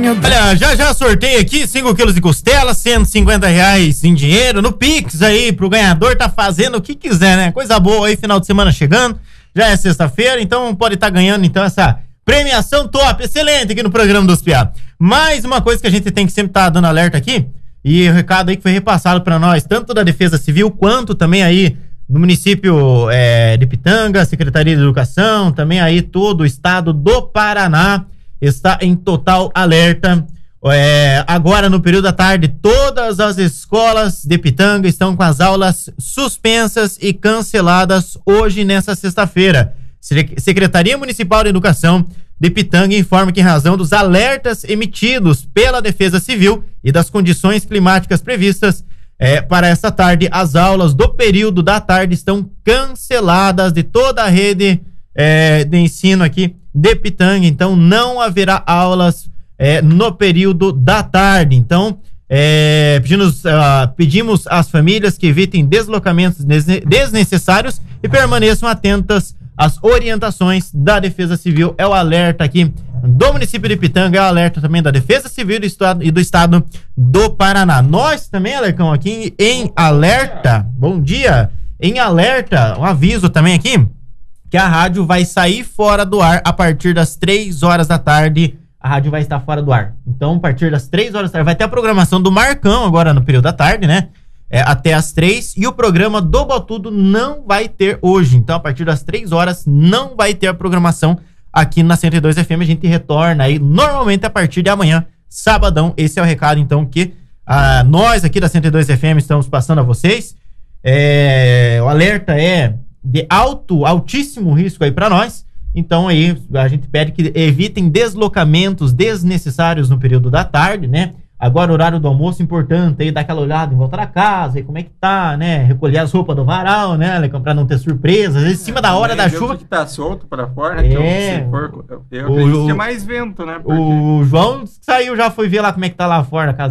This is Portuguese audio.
meu Deus. Olha, já sorteio aqui 5 quilos de costela, R$150 em dinheiro, no Pix aí, pro ganhador tá fazendo o que quiser, né? Coisa boa aí, final de semana chegando, já é sexta-feira, então pode estar ganhando então essa premiação top, excelente aqui no programa dos Piá. Mais uma coisa que a gente tem que sempre estar dando alerta aqui, e o recado aí que foi repassado para nós, tanto da Defesa Civil, quanto também aí no município de Pitanga, Secretaria de Educação, também aí todo o estado do Paraná está em total alerta. Agora no período da tarde, todas as escolas de Pitanga estão com as aulas suspensas e canceladas hoje nessa sexta-feira. Secretaria Municipal de Educação de Pitanga informa que em razão dos alertas emitidos pela Defesa Civil e das condições climáticas previstas para essa tarde, as aulas do período da tarde estão canceladas de toda a rede de ensino aqui de Pitanga, então não haverá aulas no período da tarde. Então pedimos às famílias que evitem deslocamentos desnecessários e permaneçam atentas às orientações da Defesa Civil. É o alerta aqui do município de Pitanga, é o alerta também da Defesa Civil e do estado do Paraná. Nós também, Alecão, aqui em alerta, bom dia, em alerta, um aviso também aqui, que a rádio vai sair fora do ar a partir das 3 horas da tarde, a rádio vai estar fora do ar. Então, a partir das 3 horas da tarde, vai ter a programação do Marcão agora no período da tarde, né? Até as 3, e o programa do Botudo não vai ter hoje. Então, a partir das 3 horas, não vai ter a programação aqui na 102 FM. A gente retorna aí normalmente a partir de amanhã, sabadão. Esse é o recado, então, que nós aqui da 102 FM estamos passando a vocês. O alerta é de altíssimo risco aí para nós. Então, aí, a gente pede que evitem deslocamentos desnecessários no período da tarde, né? Agora, horário do almoço, importante aí, dar aquela olhada em volta da casa, aí como é que tá, né? Recolher as roupas do varal, né? Pra não ter surpresa. Às vezes, em cima da hora da chuva. Que tá solto pra fora, eu acredito que é mais vento, né? O João saiu, já foi ver lá como é que tá lá fora da casa